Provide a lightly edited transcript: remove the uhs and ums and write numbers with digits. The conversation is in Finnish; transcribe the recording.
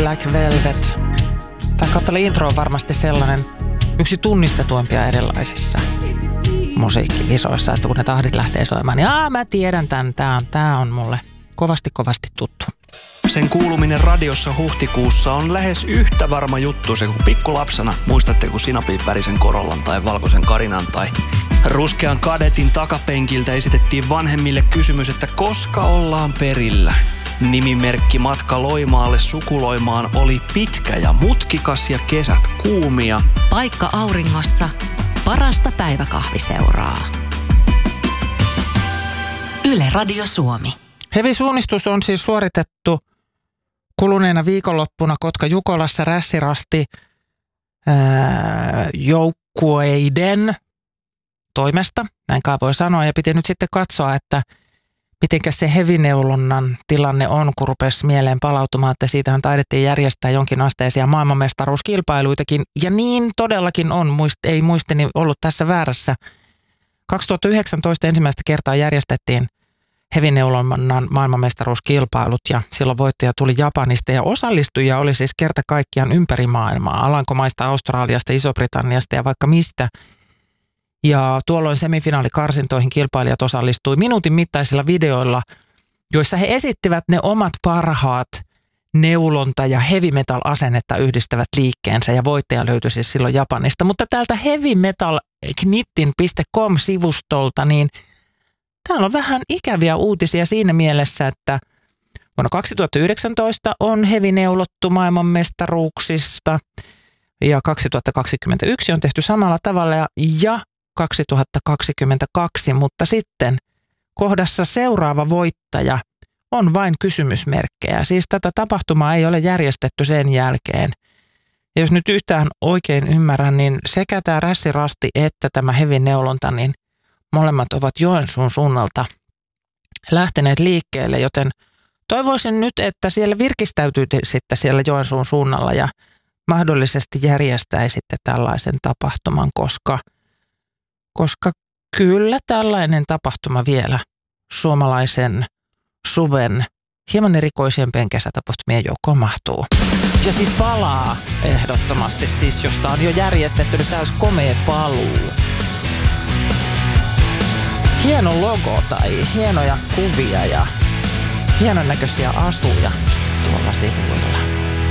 Black Velvet. Tämä kappale intro on varmasti sellainen yksi tunnistetuimpia erilaisissa musiikkivisoissa, että kun ne tahdit lähtee soimaan, niin mä tiedän tämän, tää on mulle kovasti tuttu. Sen kuuluminen radiossa huhtikuussa on lähes yhtä varma juttu se kuin pikkulapsena. Muistatte, kun sinapin värisen Corollan tai valkoisen Karinan tai ruskean Kadetin takapenkiltä esitettiin vanhemmille kysymys, että koska ollaan perillä. Nimimerkki matka Loimaalle sukuloimaan oli pitkä ja mutkikas ja kesät kuumia. Paikka auringossa, parasta päiväkahviseuraa. Yle Radio Suomi. Hevi-suunnistus on siis suoritettu kuluneena viikonloppuna Kotka-Jukolassa Rässirasti joukkueiden toimesta, näinkaan voi sanoa, ja piti nyt sitten katsoa, että mitenkä se hevineulonnan tilanne on, kun rupesi mieleen palautumaan, että siitähän taidettiin järjestää jonkinasteisia maailmanmestaruuskilpailuitakin, ja niin todellakin on, ei muistini ollut tässä väärässä. 2019 ensimmäistä kertaa järjestettiin hevineulonnan maailmanmestaruuskilpailut ja silloin voittaja tuli Japanista ja osallistujia oli siis kerta kaikkiaan ympäri maailmaa, Alankomaista, Australiasta, Iso-Britanniasta ja vaikka mistä. Ja tuolloin semifinaalikarsintoihin kilpailijat osallistui minuutin mittaisilla videoilla, joissa he esittivät ne omat parhaat neulonta- ja heavy metal-asennetta yhdistävät liikkeensä ja voittaja löytyi siis silloin Japanista. Mutta täältä heavymetalknittin.com-sivustolta niin täällä on vähän ikäviä uutisia siinä mielessä, että vuonna 2019 on hevineulottu maailmanmestaruuksista ja 2021 on tehty samalla tavalla ja 2022, mutta sitten kohdassa seuraava voittaja on vain kysymysmerkkejä. Siis tätä tapahtumaa ei ole järjestetty sen jälkeen. Ja jos nyt yhtään oikein ymmärrän, niin sekä tämä Rässirasti että tämä hevineulonta, niin molemmat ovat Joensuun suunnalta lähteneet liikkeelle, joten toivoisin nyt, että siellä virkistäytyy sitten siellä Joensuun suunnalla ja mahdollisesti järjestäisitte tällaisen tapahtuman, koska kyllä tällainen tapahtuma vielä suomalaisen suven hieman erikoisempien kesätapahtumien joukkoon mahtuu. Ja siis palaa ehdottomasti, siis josta on jo järjestetty, niin se olisi komea paluu. Hieno logo tai hienoja kuvia ja hienon näköisiä asuja tuolla sivuilla.